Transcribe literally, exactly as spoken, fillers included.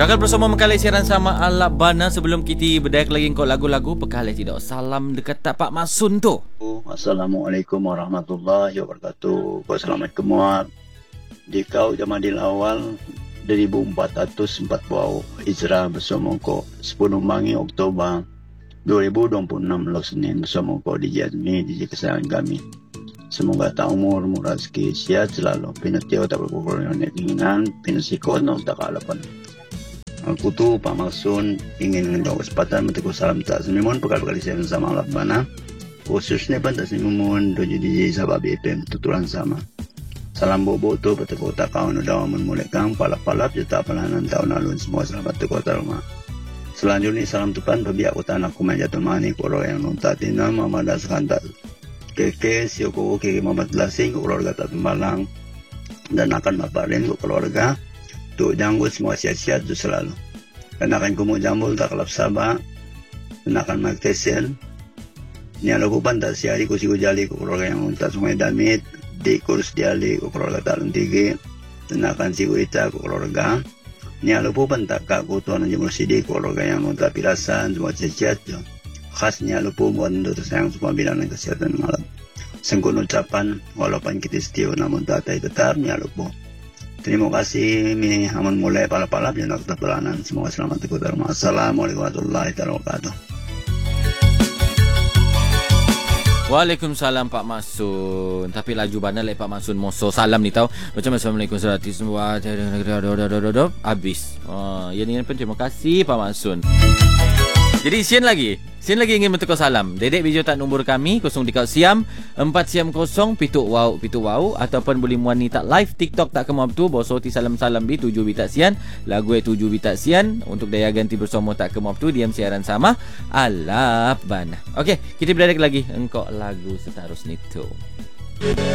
Kakak bersama mengkalai siaran sama Alap Bana. Sebelum kita berdayak lagi kau lagu-lagu pekalai tidak salam dekat tak Pak Masun tu. Assalamualaikum warahmatullahi wabarakatuh. Kau selamat kemuat di kau Jamadil awal dua ribu empat ratus empat puluh Hijrah bersama kau sepuluh Mangi Oktober dua ribu dua puluh enam Lok Senin bersama kau di Jazmi di kesayangan kami. Semoga tak umur murah rezeki sihat selalu pinatio tak berkurang keinginan pinasikon no tak kalapan. Aku tu Pak Masun ingin mendapat kesempatan untuk salam tak semimon perkali-kali saya sama Alap Bana khususnya pun tak semimon dojo D J Sabah B P M tuturan sama salam bobo tu pada kota kawan udah memulai kang palap-palap juta pelanan tahun lalu semua selamat ke kota rumah. Selanjutnya salam tupan pihak kota anak kumain jatuh mani koro yang nonton tina Mama das kantat keke sioko keke Muhammad Lasing keluarga tak tembalang dan akan baparin ke keluarga tu janggut semua sihat-sihat tu selalu. Kenakan kumuk jambul tak kelap sabah. Kenakan magtesen. Ni ala kupan tak siari ku siku jali ku keluarga yang unta sungai damit. Di kurus diali ku keluarga talun tigi. Kenakan siku ita ku keluarga. Ni ala kupan tak kak ku tuan jemur sidi ku keluarga yang unta pirasan semua sihat tu. Khas ni ala kupan tu tersayang semua bilangan kesehatan malam. Sengkun ucapan walaupun kita setia namun tak tetap ni ala kupan. Terima kasih mi aman mulai palap-palap yang nak terpelanan. Semoga selamat ke rumah. Assalamualaikum warahmatullahi wabarakatuh. Waalaikumsalam Pak Masun. Tapi laju bana like Pak Masun moso salam ni tahu. Macam Assalamualaikum serati semua. Habis. Oh, yang ini pun terima kasih Pak Masun. Jadi sian lagi. Sian lagi ingin mentukar salam. Dedek video tak nombor kami kosong tiga siam empat siam kosong pituk wow pituk wow ataupun boleh muan ni tak live TikTok tak kemau tu boso ti salam-salam bi tujuh bitak sian lagu e tujuh bitak sian untuk daya ganti bersama tak kemau tu diam siaran sama Alap Bana. Okey, kita berada lagi engkau lagu seterusnya tu.